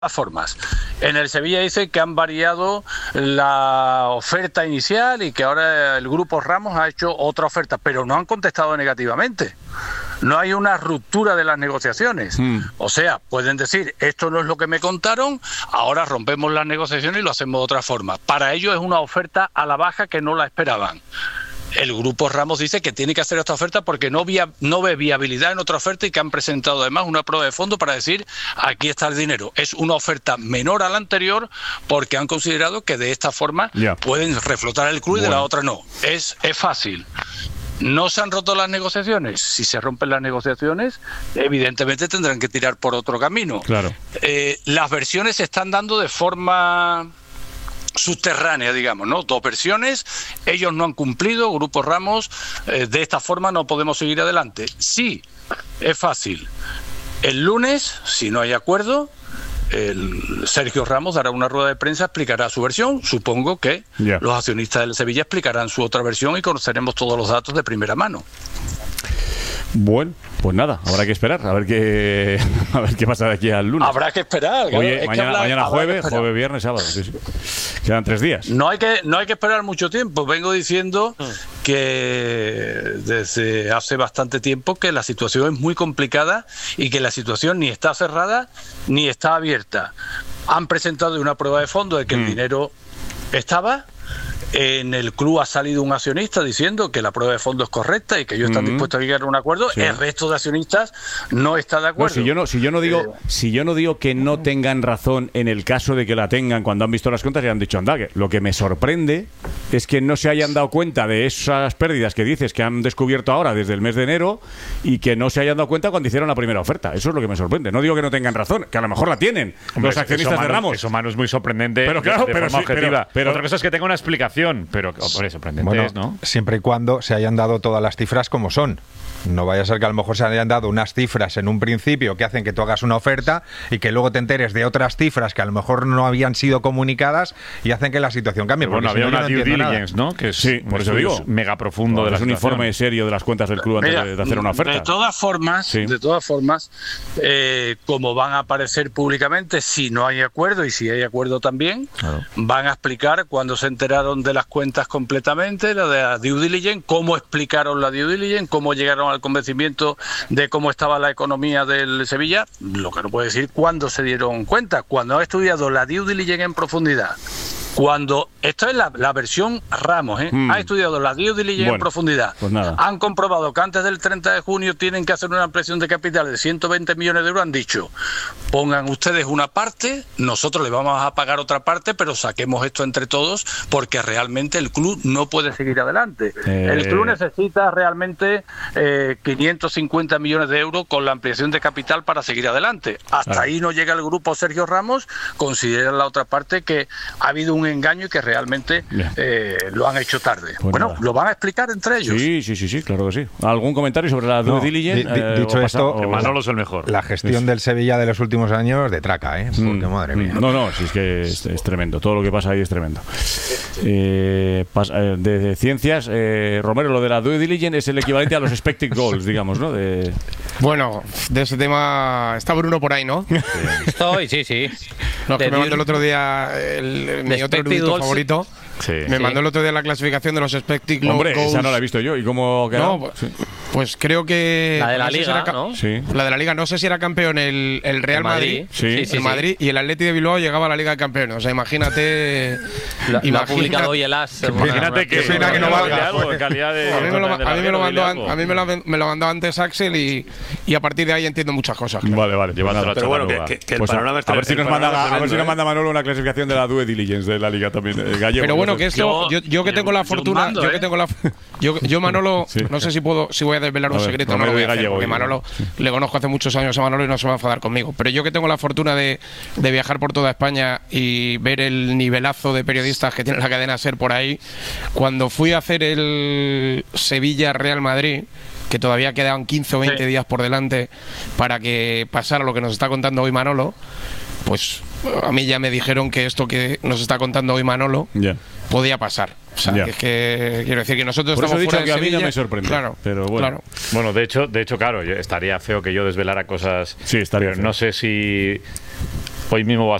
formas. En el Sevilla dice que han variado la oferta inicial y que ahora el Grupo Ramos ha hecho otra oferta, pero no han contestado negativamente. No hay una ruptura de las negociaciones. O sea, pueden decir, esto no es lo que me contaron, ahora rompemos las negociaciones y lo hacemos de otra forma. Para ellos es una oferta a la baja que no la esperaban. El Grupo Ramos dice que tiene que hacer esta oferta porque no ve viabilidad en otra oferta y que han presentado además una prueba de fondo para decir aquí está el dinero. Es una oferta menor a la anterior porque han considerado que de esta forma pueden reflotar el club y de la otra no. Es fácil. ¿No se han roto las negociaciones? Si se rompen las negociaciones, evidentemente tendrán que tirar por otro camino. Claro. Las versiones se están dando de forma subterránea, digamos, ¿no? Dos versiones, ellos no han cumplido, Grupo Ramos, de esta forma no podemos seguir adelante. Sí, es fácil. El lunes, si no hay acuerdo, Sergio Ramos dará una rueda de prensa, explicará su versión. Supongo que los accionistas del Sevilla explicarán su otra versión y conoceremos todos los datos de primera mano. Bueno, pues nada, habrá que esperar a ver qué pasa de aquí al lunes. Habrá que esperar. Oye, mañana jueves, viernes, sábado. Sí. Quedan 3 días. No hay que esperar mucho tiempo. Vengo diciendo que desde hace bastante tiempo que la situación es muy complicada y que la situación ni está cerrada ni está abierta. Han presentado una prueba de fondo de que el dinero estaba. En el club ha salido un accionista diciendo que la prueba de fondo es correcta y que ellos están dispuestos a llegar a un acuerdo. Sí. El resto de accionistas no está de acuerdo. Bueno, si yo no digo que no tengan razón en el caso de que la tengan cuando han visto las cuentas y han dicho, anda, que lo que me sorprende es que no se hayan dado cuenta de esas pérdidas que dices que han descubierto ahora desde el mes de enero y que no se hayan dado cuenta cuando hicieron la primera oferta. Eso es lo que me sorprende. No digo que no tengan razón, que a lo mejor la tienen. Hombre, los accionistas de Ramos. Eso, Manu, es muy sorprendente, pero claro, de forma objetiva. Pero otra cosa es que tenga una explicación. Pero sorprendente es, ¿no? Siempre y cuando se hayan dado todas las cifras como son. No vaya a ser que a lo mejor se hayan dado unas cifras en un principio que hacen que tú hagas una oferta y que luego te enteres de otras cifras que a lo mejor no habían sido comunicadas y hacen que la situación cambie. Bueno, había una due diligence, ¿no? Que es, sí, por eso digo, mega profundo de la situación. Es un informe serio de las cuentas del club antes de hacer una oferta. De todas formas, como van a aparecer públicamente, si no hay acuerdo y si hay acuerdo también, van a explicar cuándo se enteraron de las cuentas completamente, la de la due diligence, cómo explicaron la due diligence, cómo llegaron al convencimiento de cómo estaba la economía del Sevilla. Lo que no puede decir cuándo se dieron cuenta, cuando ha estudiado la due diligence en profundidad. Cuando, esto es la versión Ramos, ha estudiado la due diligence en profundidad. Pues nada. Han comprobado que antes del 30 de junio tienen que hacer una ampliación de capital de 120 millones de euros. Han dicho, pongan ustedes una parte, nosotros les vamos a pagar otra parte, pero saquemos esto entre todos porque realmente el club no puede seguir adelante. El club necesita realmente 550 millones de euros con la ampliación de capital para seguir adelante. Hasta ahí no llega el grupo Sergio Ramos, consideran la otra parte que ha habido un engaño y que realmente lo han hecho tarde. Pues bueno, nada. lo van a explicar entre ellos. Sí, claro que sí. ¿Algún comentario sobre la due diligence? Dicho esto, Manolo es el mejor. La gestión del Sevilla de los últimos años de traca, porque madre mía. No, si es que es tremendo. Todo lo que pasa ahí es tremendo. De ciencias, Romero, lo de la due diligence es el equivalente a los expected goals, digamos, ¿no? Bueno, de ese tema está Bruno por ahí, ¿no? Estoy, sí. No, que me mandó el otro día mi otro erudito favorito. Sí. Me mandó el otro día la clasificación de los expected goals. Hombre, esa no la he visto yo. ¿Y cómo quedó? No, pues creo que... La de la no Liga, ¿no? Sí. La de la Liga. No sé si era campeón el Real Madrid. Sí. El Madrid y el Atleti de Bilbao llegaba a la Liga de Campeones. O sea, imagínate... Lo ha publicado hoy el AS. Imagínate que pena que no valga. algo en calidad de... A mí me lo mandó antes Axel y a partir de ahí entiendo muchas cosas. Vale. Pero bueno, que el Pues panorama está... a ver si nos manda Manolo una clasificación de la due diligence de la Liga también. Gallego. Pero bueno, que esto... Yo que tengo la fortuna... Yo Manolo... Sí. No sé si voy a desvelar un secreto. No lo voy a hacer, porque Manolo... Le conozco hace muchos años a Manolo y no se va a enfadar conmigo. Pero yo que tengo la fortuna de viajar por toda España y ver el nivelazo de periodistas que tiene la cadena SER por ahí, cuando fui a hacer el Sevilla-Real Madrid, que todavía quedaban 15 o 20 días por delante para que pasara lo que nos está contando hoy Manolo, pues a mí ya me dijeron que esto que nos está contando hoy Manolo podía pasar. O sea, que es que quiero decir que nosotros por estamos eso he dicho fuera que de a mí Sevilla. no me sorprende. Claro, pero bueno. Claro. Bueno, de hecho, claro, estaría feo que yo desvelara cosas. Sí, estaría pero feo. No sé si Hoy mismo va